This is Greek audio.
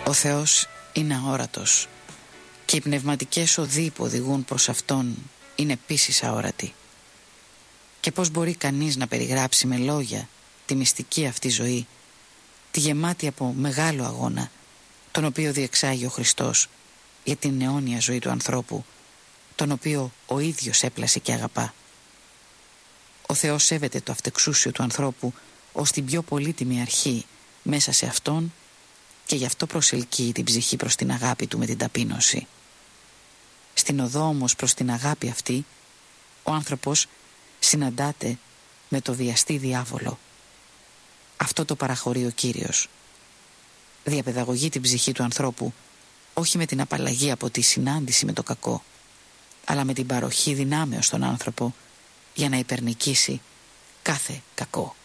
Ο Θεός είναι αόρατος και οι πνευματικές οδοί που οδηγούν προς Αυτόν είναι επίσης αόρατοι. Και πώς μπορεί κανείς να περιγράψει με λόγια τη μυστική αυτή ζωή, τη γεμάτη από μεγάλο αγώνα, τον οποίο διεξάγει ο Χριστός για την αιώνια ζωή του ανθρώπου, τον οποίο ο ίδιος έπλασε και αγαπά. Ο Θεός σέβεται το αυτεξούσιο του ανθρώπου ως την πιο πολύτιμη αρχή μέσα σε Αυτόν και γι' αυτό προσελκύει την ψυχή προς την αγάπη του με την ταπείνωση. Στην οδό όμως προς την αγάπη αυτή, ο άνθρωπος συναντάται με το βιαστή διάβολο. Αυτό το παραχωρεί ο Κύριος. Διαπαιδαγωγεί την ψυχή του ανθρώπου όχι με την απαλλαγή από τη συνάντηση με το κακό, αλλά με την παροχή δυνάμεως στον άνθρωπο για να υπερνικήσει κάθε κακό.